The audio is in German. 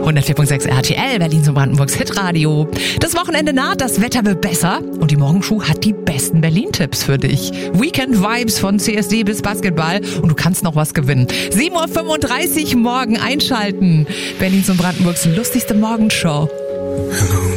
104.6 RTL, Berlins und Brandenburgs Hitradio. Das Wochenende naht, das Wetter wird besser und die Morgenshow hat die besten Berlin-Tipps für dich. Weekend Vibes von CSD bis Basketball und du kannst noch was gewinnen. 7.35 Uhr morgen einschalten. Berlins und Brandenburgs lustigste Morgenshow. Hello.